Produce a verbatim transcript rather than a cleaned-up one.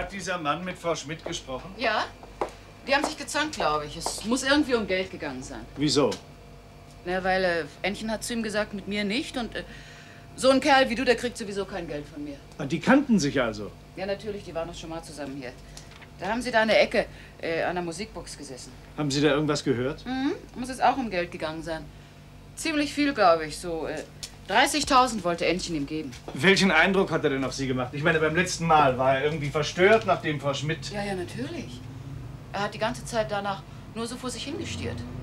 Hat dieser Mann mit Frau Schmidt gesprochen? Ja. Die haben sich gezankt, glaube ich. Es muss irgendwie um Geld gegangen sein. Wieso? Na, weil äh, Ännchen hat zu ihm gesagt, mit mir nicht. Und äh, so ein Kerl wie du, der kriegt sowieso kein Geld von mir. Ah, die kannten sich also? Ja, natürlich, die waren doch schon mal zusammen hier. Da haben sie da in der Ecke äh, an der Musikbox gesessen. Haben Sie da irgendwas gehört? Mhm, muss es auch um Geld gegangen sein. Ziemlich viel, glaube ich, so. Äh, dreißigtausend wollte Ännchen ihm geben. Welchen Eindruck hat er denn auf Sie gemacht? Ich meine, beim letzten Mal war er irgendwie verstört, nachdem Frau Schmidt... Ja, ja, natürlich. Er hat die ganze Zeit danach nur so vor sich hingestiert.